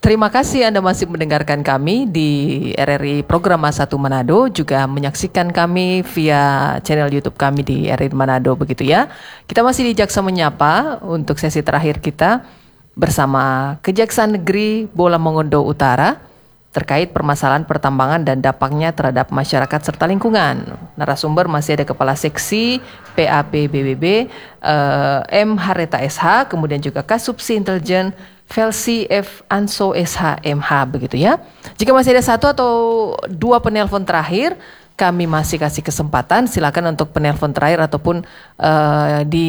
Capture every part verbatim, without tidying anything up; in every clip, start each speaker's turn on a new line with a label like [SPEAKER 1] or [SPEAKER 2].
[SPEAKER 1] Terima kasih Anda masih mendengarkan kami di R R I Program A satu Manado, juga menyaksikan kami via channel YouTube kami di R R I Manado, begitu ya. Kita masih di Jaksa Menyapa untuk sesi terakhir kita bersama Kejaksaan Negeri Bola Mongondo Utara terkait permasalahan pertambangan dan dampaknya terhadap masyarakat serta lingkungan. Narasumber masih ada Kepala Seksi P A P B B B eh, M Hareta S H, kemudian juga Kasubsi Intelijen Felsi F Anso S H M H, begitu ya. Jika masih ada satu atau dua penelpon terakhir, kami masih kasih kesempatan. Silakan untuk penelpon terakhir ataupun uh, di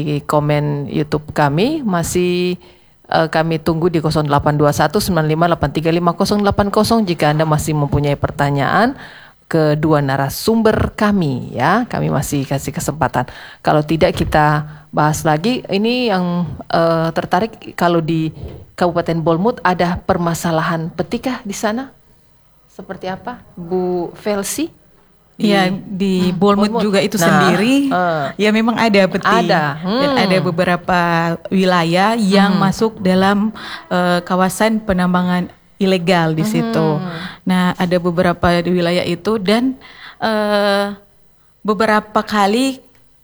[SPEAKER 1] komen YouTube kami masih uh, kami tunggu di nol delapan dua satu sembilan lima delapan tiga lima nol delapan nol jika Anda masih mempunyai pertanyaan kedua narasumber kami, ya. Kami masih kasih kesempatan. Kalau tidak, kita bahas lagi. Ini yang uh, tertarik, kalau di Kabupaten Bolmut ada permasalahan petikah di sana? Seperti apa, Bu Felsi?
[SPEAKER 2] Iya, di, di Bolmut, Bolmut juga itu nah, sendiri. Uh, ya memang ada peti.
[SPEAKER 1] Ada. Hmm.
[SPEAKER 2] Dan ada beberapa wilayah yang hmm. masuk dalam uh, kawasan penambangan ilegal di situ. Hmm. Nah, ada beberapa di wilayah itu dan uh, beberapa kali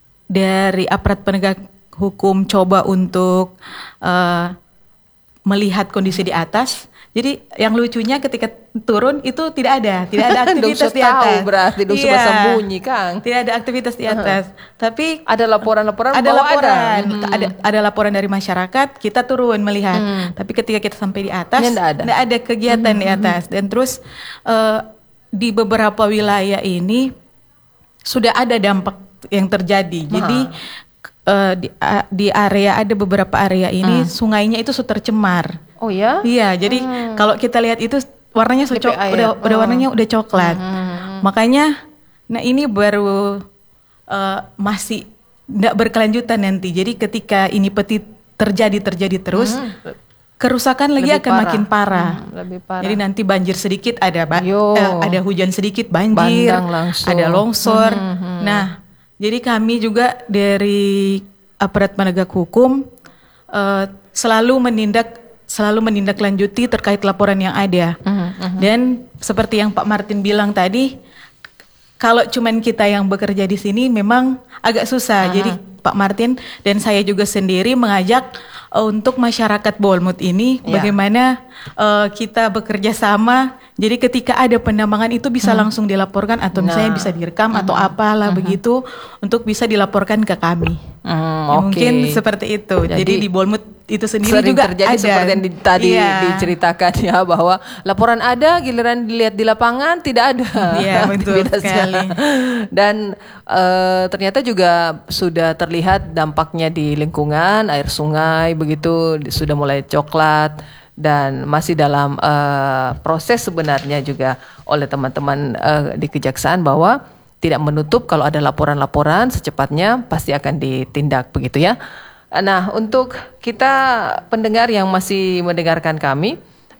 [SPEAKER 2] dari aparat penegak hukum coba untuk uh, melihat kondisi di atas. Jadi yang lucunya ketika turun itu tidak ada, tidak ada aktivitas di atas.
[SPEAKER 1] Tahu berarti dong, iya, sembunyi, Kang.
[SPEAKER 2] Tidak ada aktivitas di atas. Uh-huh. Tapi
[SPEAKER 1] ada laporan-laporan.
[SPEAKER 2] Ada laporan, ada.
[SPEAKER 1] Hmm.
[SPEAKER 2] ada ada laporan dari masyarakat. Kita turun melihat. Hmm. Tapi ketika kita sampai di atas, tidak ada. ada kegiatan hmm. di atas. Dan terus uh, di beberapa wilayah ini sudah ada dampak yang terjadi. Uh-huh. Jadi uh, di, uh, di area ada beberapa area ini hmm. sungainya itu sudah tercemar.
[SPEAKER 1] Oh ya?
[SPEAKER 2] Iya, jadi hmm. kalau kita lihat itu warnanya so cok, udah oh. udah warnanya udah coklat. Hmm. Makanya, nah ini baru uh, masih tidak berkelanjutan nanti. Jadi ketika ini peti terjadi terjadi terus, hmm. kerusakan lagi lebih akan parah. makin parah.
[SPEAKER 1] Hmm, lebih parah.
[SPEAKER 2] Jadi nanti banjir sedikit ada, ba- eh, ada hujan sedikit banjir, ada longsor. Hmm, hmm. Nah, jadi kami juga dari aparat penegak hukum uh, selalu menindak selalu menindaklanjuti terkait laporan yang ada. Uh-huh, uh-huh. Dan seperti yang Pak Martin bilang tadi, kalau cuman kita yang bekerja di sini memang agak susah. Uh-huh. Jadi Pak Martin dan saya juga sendiri mengajak uh, untuk masyarakat Bolmut ini yeah. bagaimana uh, kita bekerja sama. Jadi ketika ada penambangan itu bisa hmm. langsung dilaporkan atau nah. misalnya bisa direkam uh-huh. atau apalah uh-huh. begitu untuk bisa dilaporkan ke kami. Hmm, ya, okay. Mungkin seperti itu. Jadi, Jadi di Bolmut itu sendiri
[SPEAKER 1] sering
[SPEAKER 2] juga
[SPEAKER 1] terjadi
[SPEAKER 2] ada.
[SPEAKER 1] Seperti yang di, tadi
[SPEAKER 2] iya.
[SPEAKER 1] diceritakan ya, bahwa laporan ada, giliran dilihat di lapangan tidak ada.
[SPEAKER 2] Iya, betul sekali.
[SPEAKER 1] Dan uh, ternyata juga sudah terlihat dampaknya di lingkungan, air sungai begitu sudah mulai coklat. Dan masih dalam uh, proses sebenarnya juga oleh teman-teman uh, di Kejaksaan bahwa tidak menutup kalau ada laporan-laporan secepatnya pasti akan ditindak, begitu ya. Nah, untuk kita pendengar yang masih mendengarkan kami,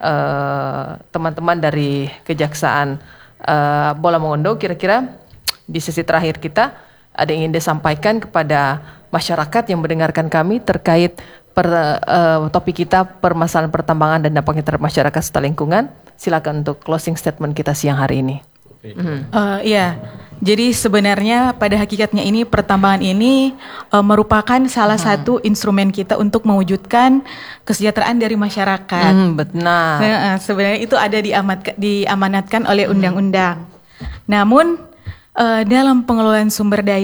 [SPEAKER 1] uh, teman-teman dari Kejaksaan uh, Bola Mongondo, kira-kira di sesi terakhir kita ada yang ingin disampaikan kepada masyarakat yang mendengarkan kami terkait Per, uh, topik kita permasalahan pertambangan dan dampaknya terhadap masyarakat serta lingkungan. Silakan untuk closing statement kita siang hari ini.
[SPEAKER 2] Mm-hmm. Uh, iya, jadi sebenarnya pada hakikatnya ini pertambangan ini uh, merupakan salah hmm. satu instrumen kita untuk mewujudkan kesejahteraan dari masyarakat.
[SPEAKER 1] Hmm, benar.
[SPEAKER 2] Nah, sebenarnya itu ada diamat, diamanatkan oleh undang-undang. Hmm. Namun uh, dalam pengelolaan sumber daya